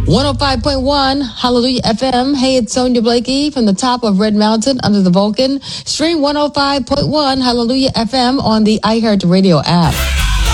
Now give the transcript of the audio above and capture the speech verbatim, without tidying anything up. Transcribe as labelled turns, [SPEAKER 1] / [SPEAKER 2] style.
[SPEAKER 1] one oh five point one Hallelujah F M. Hey, it's Sonia Blakey from the top of Red Mountain under the Vulcan. Stream one oh five point one Hallelujah F M on the iHeartRadio app.